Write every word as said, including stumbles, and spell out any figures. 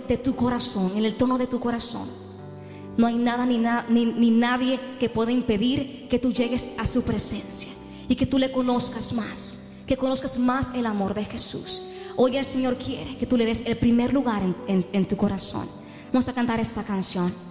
de tu corazón, en el tono de tu corazón. No hay nada ni, na, ni, ni nadie que pueda impedir que tú llegues a su presencia y que tú le conozcas más, que conozcas más el amor de Jesús. Hoy el Señor quiere que tú le des el primer lugar en, en, en tu corazón. Vamos a cantar esta canción.